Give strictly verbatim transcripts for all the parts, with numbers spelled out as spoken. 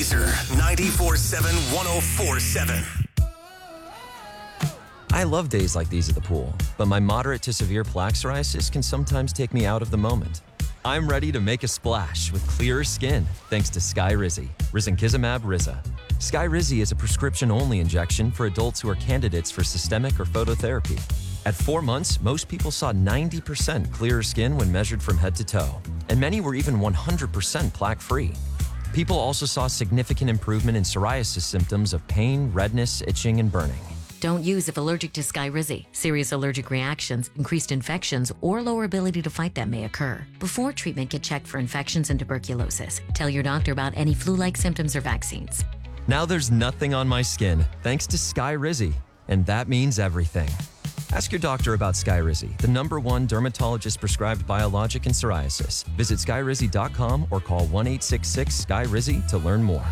Weezer, ninety-four point seven, one oh four point seven. I love days like these at the pool, but my moderate to severe plaque psoriasis can sometimes take me out of the moment. I'm ready to make a splash with clearer skin thanks to Skyrizi, Risankizumab Riza. Skyrizi is a prescription-only injection for adults who are candidates for systemic or phototherapy. At four months, most people saw ninety percent clearer skin when measured from head to toe, and many were even one hundred percent plaque-free. People also saw significant improvement in psoriasis symptoms of pain, redness, itching, and burning. Don't use if allergic to Skyrizi. Serious allergic reactions, increased infections, or lower ability to fight them may occur. Before treatment, get checked for infections and tuberculosis. Tell your doctor about any flu-like symptoms or vaccines. Now there's nothing on my skin thanks to Skyrizi, and that means everything. Ask your doctor about Skyrizi, the number one dermatologist-prescribed biologic in psoriasis. Visit skyrizi dot com or call one eight six six, S K Y R I Z I to learn more.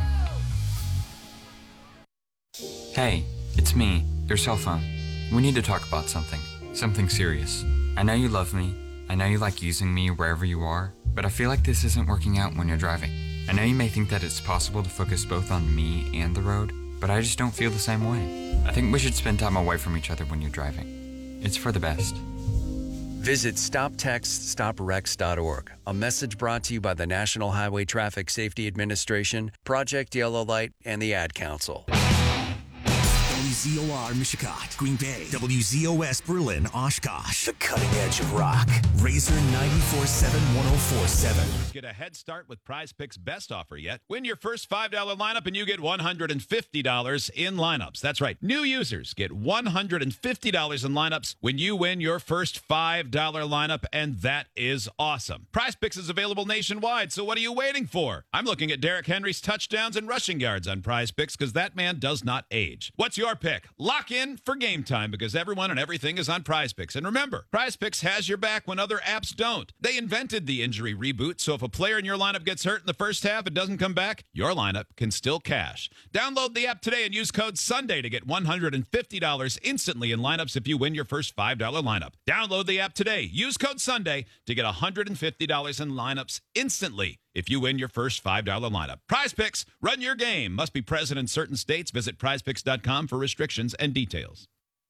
Hey, it's me, your cell phone. We need to talk about something. Something serious. I know you love me. I know you like using me wherever you are, but I feel like this isn't working out when you're driving. I know you may think that it's possible to focus both on me and the road, but I just don't feel the same way. I think we should spend time away from each other when you're driving. It's for the best. Visit stop text stop wrecks dot org. A message brought to you by the National Highway Traffic Safety Administration, Project Yellow Light, and the Ad Council. W Z O R Mishicot, Green Bay. W Z O S Berlin, Oshkosh. The cutting edge of rock. Razor ninety-four point seven, one oh four point seven. Get a head start with Prize Picks' best offer yet. Win your first five dollar lineup and you get one hundred fifty dollars in lineups. That's right. New users get one hundred fifty dollars in lineups when you win your first five dollar lineup, and that is awesome. Prize Picks is available nationwide, so what are you waiting for? I'm looking at Derrick Henry's touchdowns and rushing yards on Prize Picks because that man does not age. What's your pick? Lock in for game time because everyone and everything is on Prize Picks. And remember, Prize Picks has your back when other apps don't. They invented the injury reboot, so if a player in your lineup gets hurt in the first half and doesn't come back, your lineup can still cash. Download the app today and use code Sunday to get one hundred fifty dollars instantly in lineups if you win your first five dollar lineup. Download the app today. Use code Sunday to get one hundred fifty dollars in lineups instantly if you win your first five dollar lineup. Prize Picks, run your game. Must be present in certain states. Visit prize picks dot com for restrictions and details.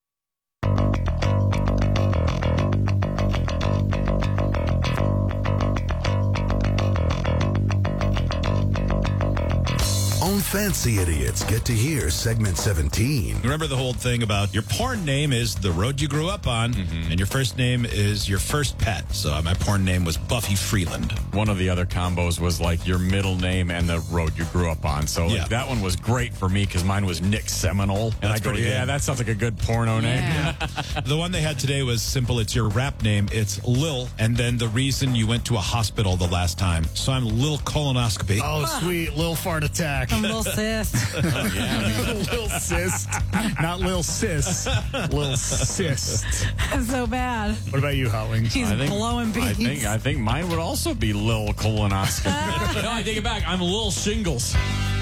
On Fancy Idiots, get to hear segment seventeen. Remember the whole thing about your porn name is the road you grew up on, mm-hmm. and your first name is your first pet. So my porn name was Buffy Freeland. One of the other combos was like your middle name and the road you grew up on. So yeah. like, that one was great for me because mine was Nick Seminole. And That's I go, pretty yeah, good. that sounds like a good porno name. Yeah. The one they had today was simple. It's your rap name. It's Lil, and then the reason you went to a hospital the last time. So I'm Lil Colonoscopy. Oh, sweet. Lil Fart Attack. I'm Lil Sis. Oh, yeah. Lil Cyst. Not Lil Sis. Lil Cyst. That's so bad. What about you, Hot Wings? He's I think, blowing beats. I think I think mine would also be Lil Colonoscopy. No, I take it back. I'm Lil Shingles.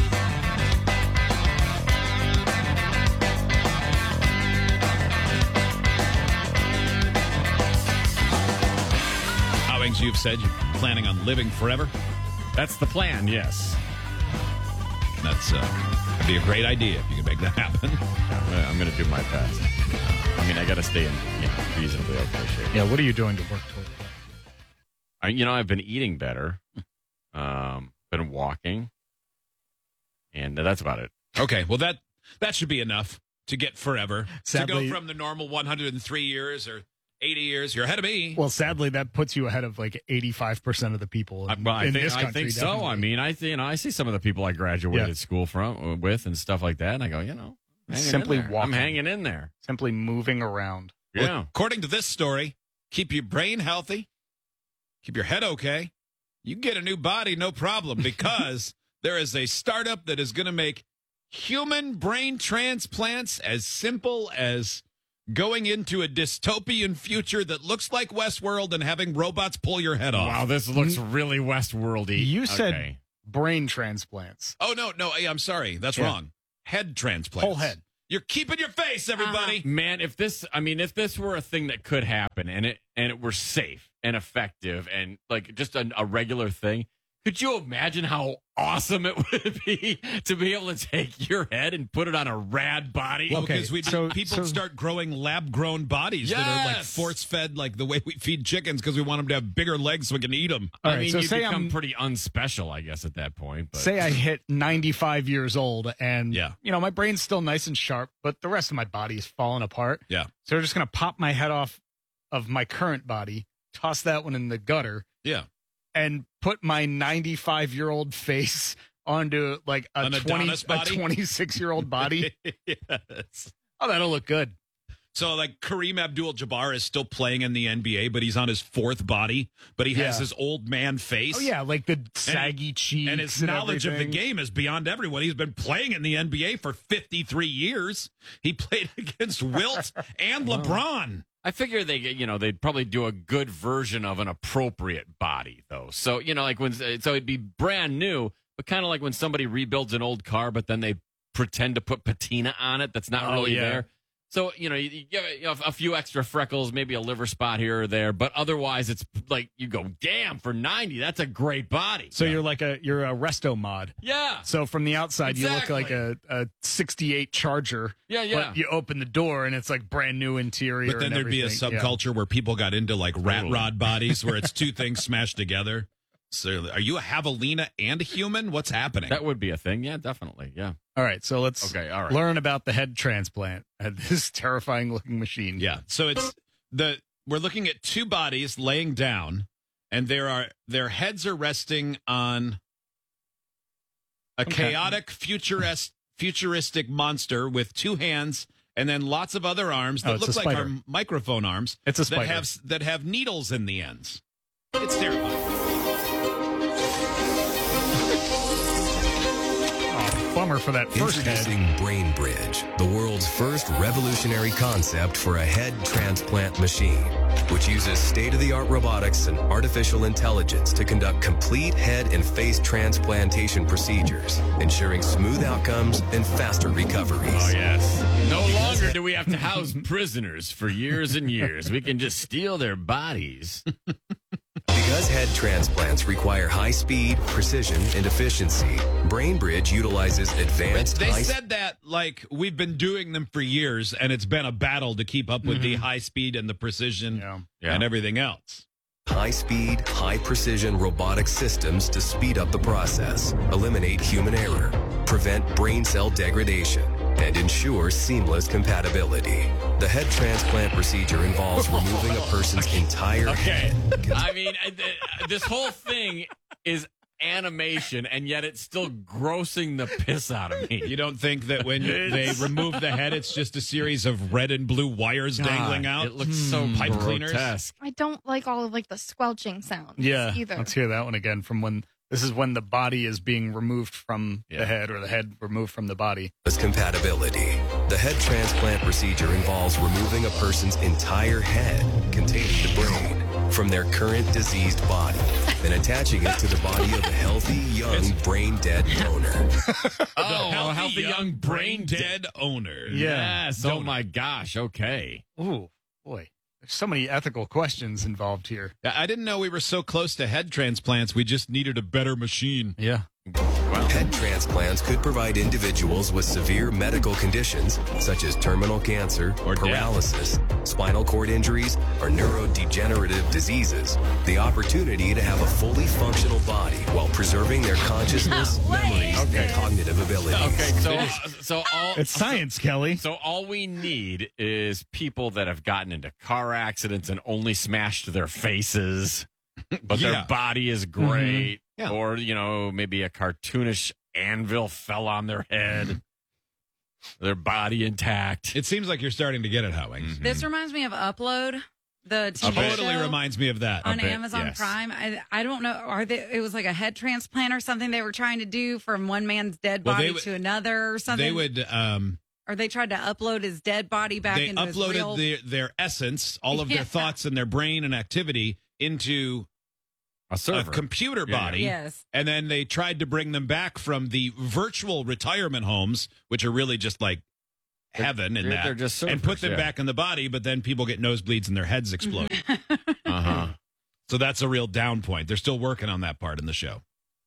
How things you've said you're planning on living forever? That's the plan, yes. That's uh, that'd be a great idea if you could make that happen. Yeah, I'm going to do my best. I mean, I got to stay in you know, reasonably okay shape. Yeah, what are you doing to work toward that? I, you know, I've been eating better, um, been walking, and that's about it. Okay, well, that that should be enough to get forever. Sadly- to go from the normal one hundred three years or eighty years. You're ahead of me. Well, sadly, that puts you ahead of like eighty-five percent of the people in, I, well, I in think, this country. I think so. definitely. I mean, I th- you know, I see some of the people I graduated Yeah. school from with and stuff like that, and I go, you know, hanging Simply in there. walking. I'm hanging in there. Simply moving around. Yeah. Well, according to this story, keep your brain healthy, keep your head okay. You can get a new body, no problem, because there is a startup that is going to make human brain transplants as simple as going into a dystopian future that looks like Westworld and having robots pull your head off. Wow, this looks really Westworld-y. You said Okay. brain transplants. Oh, no, no, I'm sorry. That's Yeah. wrong. Head transplants. Whole head. You're keeping your face, everybody. Man, if this, I mean, if this were a thing that could happen and it and it were safe and effective and like just a, a regular thing, Could you imagine how awesome it would be to be able to take your head and put it on a rad body? Well, Okay, because we so- people so- start growing lab-grown bodies that are like Yes. force-fed, like the way we feed chickens, because we want them to have bigger legs so we can eat them. All I right, mean, so you say become I'm pretty unspecial, I guess, at that point. But say I hit ninety-five years old, and Yeah. you know my brain's still nice and sharp, but the rest of my body is falling apart. Yeah, So they're just gonna pop my head off of my current body, toss that one in the gutter, yeah. and put my ninety-five year old face onto like a An twenty Adonis a body? twenty-six year old body. Yes. Oh, that'll look good. So, like, Kareem Abdul-Jabbar is still playing in the N B A, but he's on his fourth body, but he has Yeah. his old man face. Oh yeah, like the saggy cheeks And his knowledge of the everything. game is beyond everyone. He's been playing in the N B A for fifty-three years. He played against Wilt and LeBron. I figure they, you know, they'd probably do a good version of an appropriate body, though. So, you know, like when, so it'd be brand new, but kind of like when somebody rebuilds an old car, but then they pretend to put patina on it that's not Oh, really yeah. there. So, you know, you, you give it, you know, a few extra freckles, maybe a liver spot here or there, but otherwise it's like you go, damn, for ninety, that's a great body. So you're like a you're a resto mod. Yeah. So from the outside, you look Exactly. like a, a sixty-eight Charger. Yeah, yeah. But you open the door and it's like brand new interior. But then and there'd be a everything. Yeah. subculture where people got into like rat Totally. rod bodies where it's two things smashed together. So are you a javelina and a human? What's happening? That would be a thing. Yeah, definitely. Yeah. All right, so let's Okay, all right. learn about the head transplant at this terrifying looking machine. Yeah. So it's the we're looking at two bodies laying down, and there are their heads are resting on a Okay. chaotic futurist futuristic monster with two hands and then lots of other arms Oh, that it's look a like our spider. microphone arms. It's a that spider. have that have needles in the ends. It's terrifying. Oh, bummer for that first head. Introducing Brain Bridge, the world's first revolutionary concept for a head transplant machine, which uses state-of-the-art robotics and artificial intelligence to conduct complete head and face transplantation procedures, ensuring smooth outcomes and faster recoveries. Oh, yes. No longer do we have to house prisoners for years and years. We can just steal their bodies. Because head transplants require high speed, precision, and efficiency, BrainBridge utilizes advanced They high said that like we've been doing them for years, and it's been a battle to keep up with the high speed and the precision Yeah. Yeah. and everything else. high-speed, high-precision robotic systems to speed up the process, eliminate human error, prevent brain cell degradation, and ensure seamless compatibility. The head transplant procedure involves removing a person's entire Okay. head. I mean, I- I- this whole thing is animation, and yet it's still grossing the piss out of me. You don't think that when they remove the head, it's just a series of red and blue wires dangling God, out? It looks so Pipe cleaners? grotesque. I don't like all of like the squelching sounds. Yeah, either. let's hear that one again from when this is when the body is being removed from Yeah. the head or the head removed from the body. Compatibility. The head transplant procedure involves removing a person's entire head containing the brain from their current diseased body and attaching it to the body of a healthy, young, brain-dead donor. Oh, healthy a healthy young young brain dead owner. Yeah. Yes. Oh my gosh. Okay. Ooh, boy. There's so many ethical questions involved here. I didn't know we were so close to head transplants. We just needed a better machine. Yeah. Head transplants could provide individuals with severe medical conditions such as terminal cancer, Or death. paralysis, spinal cord injuries, or neurodegenerative diseases the opportunity to have a fully functional body while preserving their consciousness, What memories, is and this? cognitive abilities. Okay. So, so all It's science, Kelly. So all we need is people that have gotten into car accidents and only smashed their faces, but Yeah. their body is great. Yeah. Or, you know, maybe a cartoonish anvil fell on their head, their body intact. It seems like you're starting to get it, Howie. This reminds me of Upload, the T V Totally show reminds me of that. on A bit, Amazon yes. Prime. I I don't know. Are they? It was like a head transplant or something they were trying to do from one man's dead Well, they body would- to another or something. They would. Um, or they tried to upload his dead body back they into his uploaded real. their, their essence, all of Yeah. their thoughts and their brain and activity into A a server. computer Yeah, yeah. body. Yes. And then they tried to bring them back from the virtual retirement homes, which are really just like heaven in they're- that, they're just and put surfers, them yeah. back in the body, but then people get nosebleeds and their heads explode. Uh-huh. So that's a real down point. They're still working on that part in the show.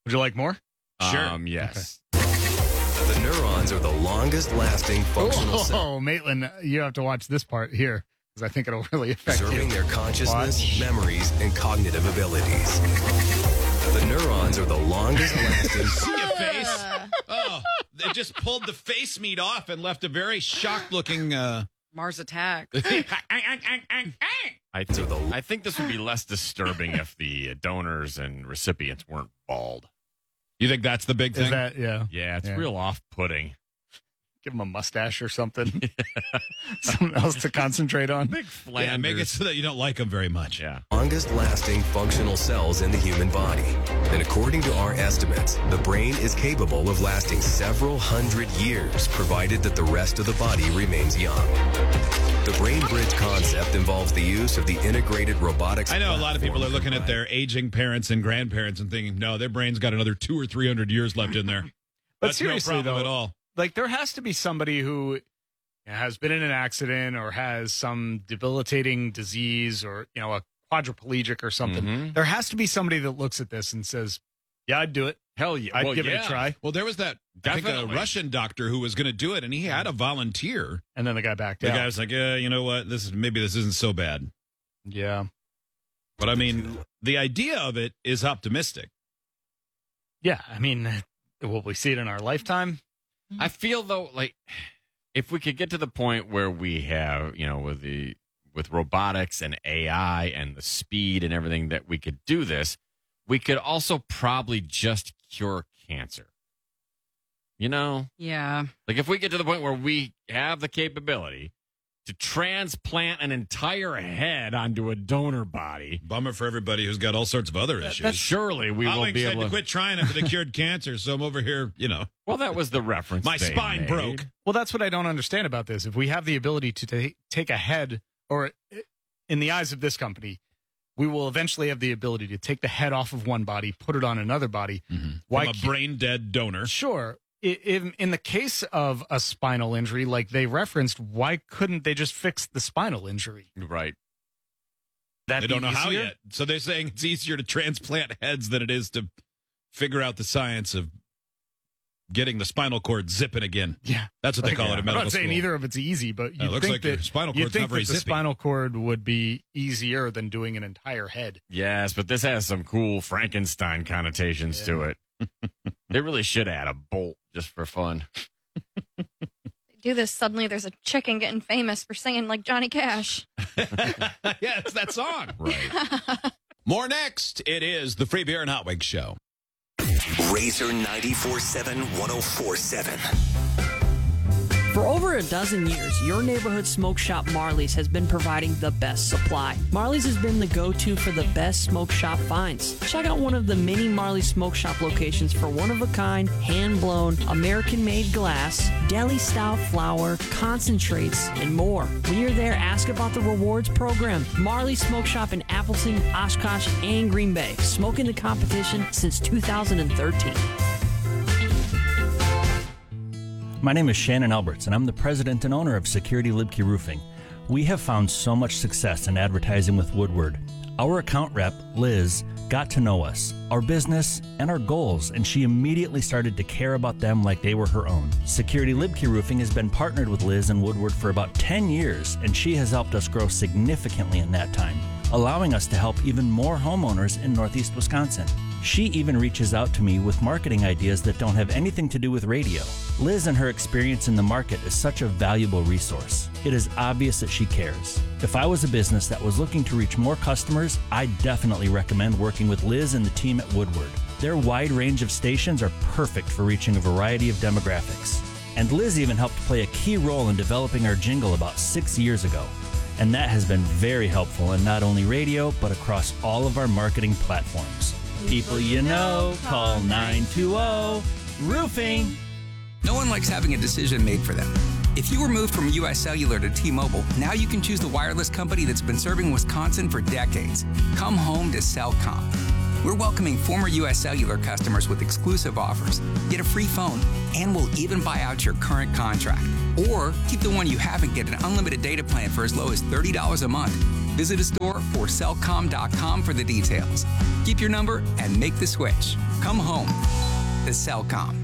Would you like more? Sure. Um, yes. The neurons are the longest lasting functional Oh, cells. Maitland, you have to watch this part here because I think it'll really affect Preserving you. their consciousness, Watch. memories, and cognitive abilities. The neurons are the longest lasting. See your face? Oh, they just pulled the face meat off and left a very shocked looking. Uh... Mars Attack. I think, I think this would be less disturbing if the donors and recipients weren't bald. You think that's the big thing? Is that, yeah. Yeah, it's Yeah. real off-putting. Give them a mustache or something. Something else to concentrate on. Big Flanders. Yeah, make it so that you don't like them very much. Yeah. Longest lasting functional cells in the human body. And according to our estimates, the brain is capable of lasting several hundred years, provided that the rest of the body remains young. The brain bridge concept involves the use of the integrated robotics. I know a lot of people are looking at platform their aging parents and grandparents and thinking, no, their brain's got another two or three hundred years left in there. But That's seriously, no problem though, at all. Like, there has to be somebody who has been in an accident or has some debilitating disease or, you know, a quadriplegic or something. Mhm. There has to be somebody that looks at this and says, yeah, I'd do it. Hell yeah. I'd Well, give it yeah. a try. Well, there was that I think a Definitely. Russian doctor who was going to do it, and he had a volunteer. And then the guy backed The out. guy was like, "Yeah, you know what? This is maybe this isn't so bad." Yeah. But I mean, the idea of it is optimistic. Yeah. I mean, will we see it in our lifetime? I feel though like if we could get to the point where we have, you know, with the with robotics and A I and the speed and everything that we could do this, we could also probably just cure cancer. You know? Yeah. Like if we get to the point where we have the capability to transplant an entire head onto a donor body. Bummer for everybody who's got all sorts of other issues. Surely we will Alex be said able to to quit trying after they cured cancer, so I'm over here, you know. Well, that was the reference. My they spine made. broke. Well, that's what I don't understand about this. If we have the ability to ta- take a head, or in the eyes of this company, we will eventually have the ability to take the head off of one body, put it on another body. Mm-hmm. Why From a can't- brain dead donor. Sure. I- In, in the case of a spinal injury, like they referenced, why couldn't they just fix the spinal injury? Right. That'd They don't be know how easier? yet. So they're saying it's easier to transplant heads than it is to figure out the science of getting the spinal cord zipping again. Yeah. That's what they Like, call it in I'm medical not saying school. either of it's easy, but Uh, you looks think like your that spinal you'd cord's think not very that the zippy. spinal cord would be easier than doing an entire head. Yes, but this has some cool Frankenstein connotations to it. They really should add a bolt just for fun. Do this, suddenly there's a chicken getting famous for singing like Johnny Cash. Yeah, it's that song. Right. More next. It is the Free Beer and Hot Wings Show. Razor ninety-four point seven, one oh four point seven. For over a dozen years, your neighborhood smoke shop Marley's has been providing the best supply. Marley's has been the go-to for the best smoke shop finds. Check out one of the many Marley smoke shop locations for one-of-a-kind, hand-blown, American-made glass, deli-style flour, concentrates, and more. When you're there, ask about the rewards program. Marley Smoke Shop in Appleton, Oshkosh, and Green Bay. Smoking the competition since two thousand thirteen. My name is Shannon Alberts, and I'm the president and owner of Security Libke Roofing. We have found so much success in advertising with Woodward. Our account rep, Liz, got to know us, our business, and our goals, and she immediately started to care about them like they were her own. Security Libke Roofing has been partnered with Liz and Woodward for about ten years, and she has helped us grow significantly in that time, allowing us to help even more homeowners in Northeast Wisconsin. She even reaches out to me with marketing ideas that don't have anything to do with radio. Liz and her experience in the market is such a valuable resource. It is obvious that she cares. If I was a business that was looking to reach more customers, I'd definitely recommend working with Liz and the team at Woodward. Their wide range of stations are perfect for reaching a variety of demographics. And Liz even helped play a key role in developing our jingle about six years ago. And that has been very helpful in not only radio, but across all of our marketing platforms. People you know, call nine two zero roofing. No one likes having a decision made for them. If you were moved from U S Cellular to T-Mobile, now you can choose the wireless company that's been serving Wisconsin for decades. Come home to Cellcom. We're welcoming former U S Cellular customers with exclusive offers. Get a free phone, and we'll even buy out your current contract. Or keep the one you have and get an unlimited data plan for as low as thirty dollars a month. Visit a store or Cellcom dot com for the details. Keep your number and make the switch. Come home to Cellcom.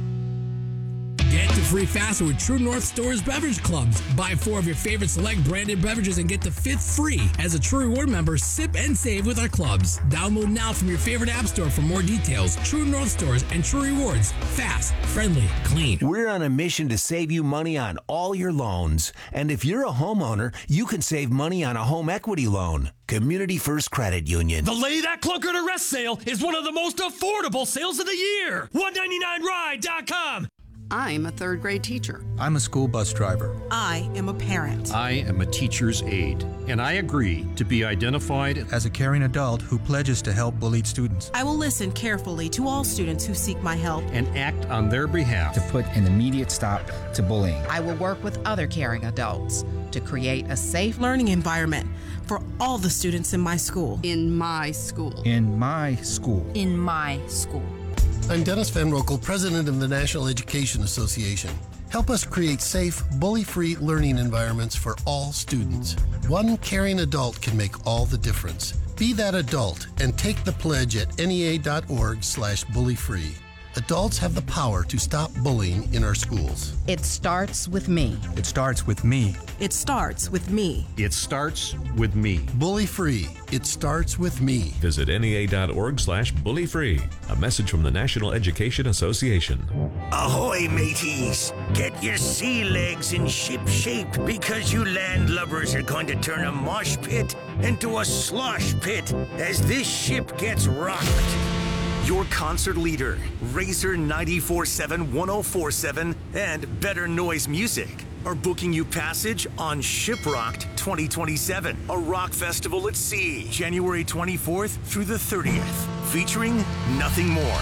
Get the free faster with True North Store's beverage clubs. Buy four of your favorite select branded beverages and get the fifth free. As a True Reward member, sip and save with our clubs. Download now from your favorite app store for more details. True North Stores and True Rewards. Fast, friendly, clean. We're on a mission to save you money on all your loans. And if you're a homeowner, you can save money on a home equity loan. Community First Credit Union. The Lay That Clunker to Rest sale is one of the most affordable sales of the year. one ninety-nine ride dot com. I'm a third grade teacher. I'm a school bus driver. I am a parent. I am a teacher's aide, and I agree to be identified as a caring adult who pledges to help bullied students. I will listen carefully to all students who seek my help and act on their behalf to put an immediate stop to bullying. I will work with other caring adults to create a safe learning environment for all the students in my school. In my school. In my school. In my school. I'm Dennis Van Rokel, president of the National Education Association. Help us create safe, bully-free learning environments for all students. One caring adult can make all the difference. Be that adult and take the pledge at N E A dot org slash bully free. Adults have the power to stop bullying in our schools. It starts with me. It starts with me. It starts with me. It starts with me. Bully free. It starts with me. Visit N E A dot org slash bully free. A message from the National Education Association. Ahoy, mateys! Get your sea legs in ship shape because you landlubbers are going to turn a mosh pit into a slosh pit as this ship gets rocked. Your concert leader, Razor ninety-four point seven, one oh four point seven, and Better Noise Music are booking you passage on Shiprocked twenty twenty-seven, a rock festival at sea, January twenty-fourth through the thirtieth, featuring Nothing More,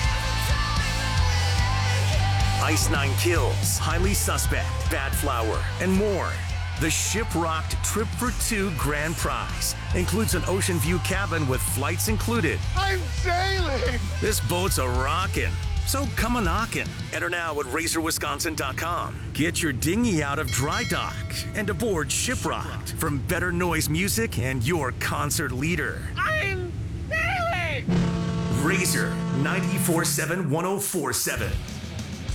Ice Nine Kills, Highly Suspect, Bad Flower, and more. The Shiprocked Trip for Two Grand Prize includes an ocean view cabin with flights included. I'm sailing! This boat's a rockin', so come a knockin'. Enter now at razor wisconsin dot com. Get your dinghy out of dry dock and aboard Shiprocked from Better Noise Music and your concert leader. I'm sailing! Razor ninety-four point seven, one oh four point seven.